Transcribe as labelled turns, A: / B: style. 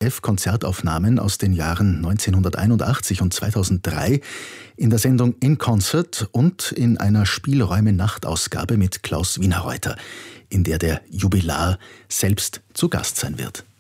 A: Live-Konzertaufnahmen aus den Jahren 1981 und 2003 in der Sendung In Concert und in einer Spielräume-Nachtausgabe mit Klaus Wienerreuter, in der der Jubilar selbst zu Gast sein wird.